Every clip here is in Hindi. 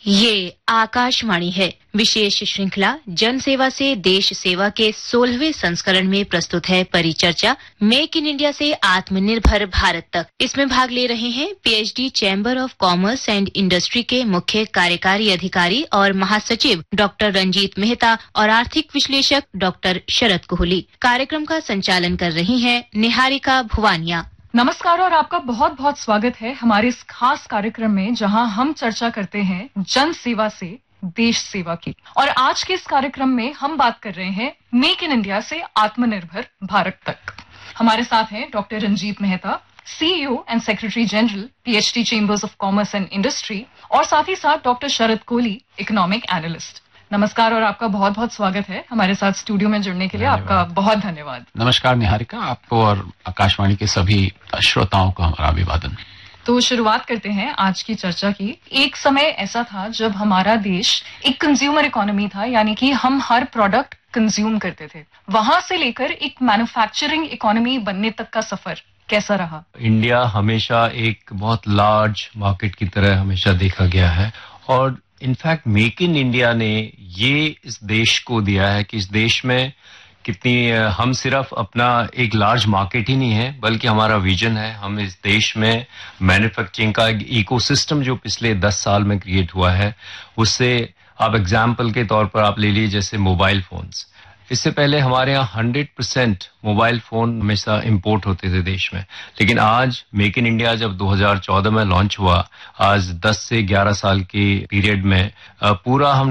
ये आकाशवाणी है। विशेष श्रृंखला जन सेवा से देश सेवा के 16वें संस्करण में प्रस्तुत है परिचर्चा मेक इन इंडिया से आत्मनिर्भर भारत तक। इसमें भाग ले रहे हैं PhD chamber of commerce and industry के मुख्य कार्यकारी अधिकारी और महासचिव डॉक्टर रंजीत मेहता और आर्थिक विश्लेषक डॉक्टर शरद कोहली। कार्यक्रम का संचालन कर रही हैं निहारिका भुवानिया। नमस्कार और आपका बहुत बहुत स्वागत है हमारे इस खास कार्यक्रम में, जहां हम चर्चा करते हैं जन सेवा से देश सेवा की। और आज के इस कार्यक्रम में हम बात कर रहे हैं मेक इन इंडिया से आत्मनिर्भर भारत तक। हमारे साथ हैं doctor Ranjit Mehta, CEO and secretary general PhD chambers of commerce and industry, और साथ ही साथ डॉक्टर शरद कोहली, इकोनॉमिक एनालिस्ट। नमस्कार और आपका बहुत बहुत स्वागत है हमारे साथ स्टूडियो में जुड़ने के लिए। आपका बहुत धन्यवाद। नमस्कार निहारिका, आपको और आकाशवाणी के सभी श्रोताओं को हमारा अभिवादन। तो शुरुआत करते हैं आज की चर्चा की। एक समय ऐसा था जब हमारा देश एक कंज्यूमर इकोनॉमी था, यानी कि हम हर प्रोडक्ट कंज्यूम करते थे। वहां से लेकर एक मैन्युफैक्चरिंग इकोनॉमी बनने तक का सफर कैसा रहा? इंडिया हमेशा एक बहुत लार्ज मार्केट की तरह हमेशा देखा गया है, और इनफैक्ट मेक इन इंडिया ने ये इस देश को दिया है कि इस देश में कितनी हम सिर्फ अपना एक लार्ज मार्केट ही नहीं है, बल्कि हमारा विजन है। हम इस देश में मैन्युफैक्चरिंग का एक इकोसिस्टम जो पिछले 10 साल में क्रिएट हुआ है, उससे आप एग्जाम्पल के तौर पर आप ले लीजिए जैसे मोबाइल फोन्स। इससे पहले हमारे यहाँ 100% मोबाइल फोन हमेशा इंपोर्ट होते थे देश में, लेकिन आज मेक इन इंडिया जब 2014 में लॉन्च हुआ, आज 10 से 11 साल के पीरियड में पूरा हम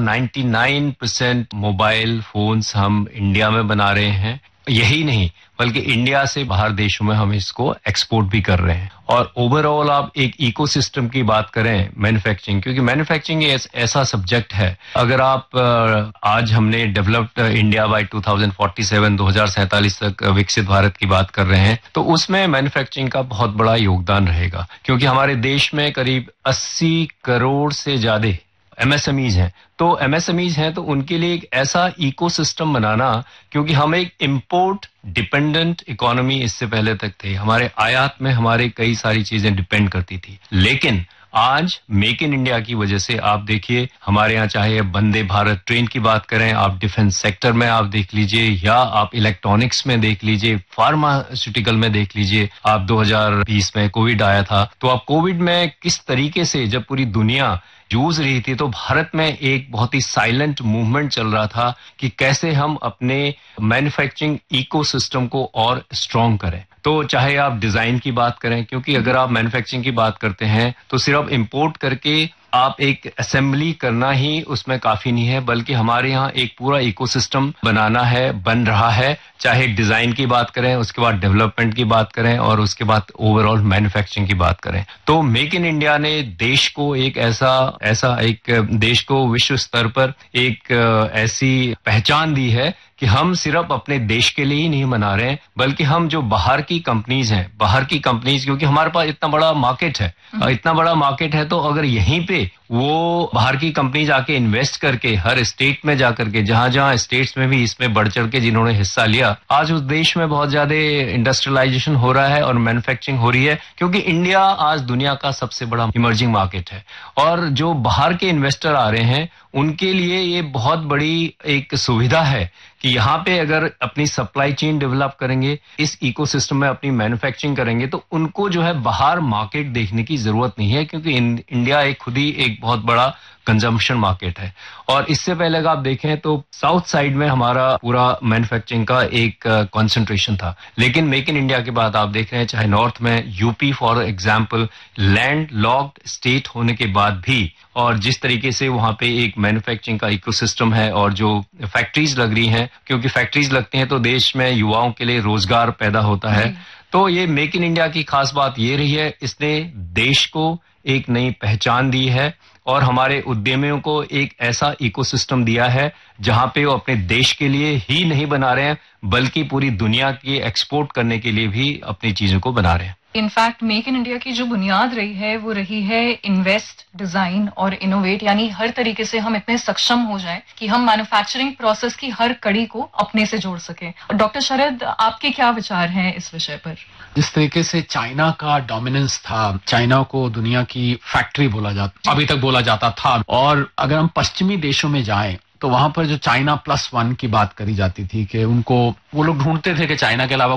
99% मोबाइल फोन्स हम इंडिया में बना रहे हैं। यही नहीं बल्कि इंडिया से बाहर देशों में हम इसको एक्सपोर्ट भी कर रहे हैं। और ओवरऑल आप एक इकोसिस्टम की बात करें मैन्युफैक्चरिंग, क्योंकि मैन्युफैक्चरिंग ऐसा सब्जेक्ट है, अगर आप आज हमने डेवलप्ड इंडिया बाय 2047 तक विकसित भारत की बात कर रहे हैं, तो उसमें मैन्युफैक्चरिंग का बहुत बड़ा योगदान रहेगा, क्योंकि हमारे देश में करीब 80 करोड़ से ज्यादा एमएसएमईज हैं। तो एमएसएमईज हैं तो उनके लिए एक ऐसा इकोसिस्टम बनाना, क्योंकि हम एक इंपोर्ट डिपेंडेंट इकोनॉमी इससे पहले तक थे, हमारे आयात में हमारे कई सारी चीजें डिपेंड करती थी। लेकिन आज मेक इन इंडिया की वजह से आप देखिए हमारे यहाँ, चाहे वंदे भारत ट्रेन की बात करें, आप डिफेंस सेक्टर में आप देख लीजिए, या आप इलेक्ट्रॉनिक्स में देख लीजिए, फार्मास्यूटिकल में देख लीजिए। आप 2020 में कोविड आया था, तो आप कोविड में किस तरीके से जब पूरी दुनिया जूझ रही थी, तो भारत में एक बहुत ही साइलेंट मूवमेंट चल रहा था कि कैसे हम अपने मैन्युफैक्चरिंग इकोसिस्टम को और स्ट्रॉन्ग करें। तो चाहे आप डिजाइन की बात करें, क्योंकि अगर आप मैन्युफैक्चरिंग की बात करते हैं तो सिर्फ इंपोर्ट करके आप एक असेंबली करना ही उसमें काफी नहीं है, बल्कि हमारे यहाँ एक पूरा इकोसिस्टम बनाना है, बन रहा है। चाहे डिजाइन की बात करें, उसके बाद डेवलपमेंट की बात करें, और उसके बाद ओवरऑल मैन्युफैक्चरिंग की बात करें, तो मेक इन इंडिया ने देश को एक ऐसा एक देश को विश्व स्तर पर एक ऐसी पहचान दी है कि हम सिर्फ अपने देश के लिए ही नहीं बना रहे हैं, बल्कि हम जो बाहर की कंपनीज हैं, क्योंकि हमारे पास इतना बड़ा मार्केट है, तो अगर यहीं पे वो बाहर की कंपनीज आके इन्वेस्ट करके हर स्टेट में जाकर के, जहां स्टेट्स में भी इसमें बढ़ चढ़ के जिन्होंने हिस्सा लिया, आज उस देश में बहुत ज्यादा इंडस्ट्रियलाइजेशन हो रहा है और मैन्युफैक्चरिंग हो रही है, क्योंकि इंडिया आज दुनिया का सबसे बड़ा इमर्जिंग मार्केट है। और जो बाहर के इन्वेस्टर आ रहे हैं उनके लिए ये बहुत बड़ी एक सुविधा है कि यहाँ पे अगर अपनी सप्लाई चेन डेवलप करेंगे, इस इकोसिस्टम में अपनी मैन्युफैक्चरिंग करेंगे, तो उनको जो है बाहर मार्केट देखने की जरूरत नहीं है, क्योंकि इंडिया एक खुद ही एक बहुत बड़ा कंजम्पशन मार्केट है। और इससे पहले अगर आप देखें तो साउथ साइड में हमारा पूरा मैन्युफैक्चरिंग का एक कंसंट्रेशन था, लेकिन मेक इन इंडिया के बाद आप देख रहे हैं चाहे नॉर्थ में UP for example land locked state होने के बाद भी, और जिस तरीके से वहां पे एक मैन्युफैक्चरिंग का इकोसिस्टम है और जो फैक्ट्रीज लग रही हैं, क्योंकि फैक्ट्रीज लगती हैं तो देश में युवाओं के लिए रोजगार पैदा होता है। तो ये मेक इन इंडिया की खास बात ये रही है, इसने देश को एक नई पहचान दी है और हमारे उद्यमियों को एक ऐसा इकोसिस्टम दिया है जहां पे वो अपने देश के लिए ही नहीं बना रहे हैं, बल्कि पूरी दुनिया की एक्सपोर्ट करने के लिए भी अपनी चीजों को बना रहे हैं। इनफैक्ट मेक इन इंडिया की जो बुनियाद रही है वो रही है इन्वेस्ट, डिजाइन और इनोवेट, यानी हर तरीके से हम इतने सक्षम हो जाएं कि हम मैन्युफैक्चरिंग प्रोसेस की हर कड़ी को अपने से जोड़ सकें। डॉक्टर शरद, आपके क्या विचार हैं इस विषय पर? जिस तरीके से चाइना का डोमिनेंस था, चाइना को दुनिया की फैक्ट्री अभी तक बोला जाता था, और अगर हम पश्चिमी देशों में जाएं तो वहां पर जो चाइना +1 की बात करी जाती थी कि वो लोग ढूंढते थे कि चाइना के अलावा